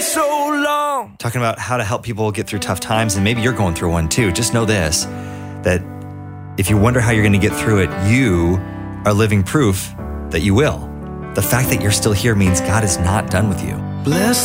so long. Talking about how to help people get through tough times, and maybe you're going through one too. Just know this, that if you wonder how you're going to get through it, you are living proof that you will. The fact that you're still here means God is not done with you. Bless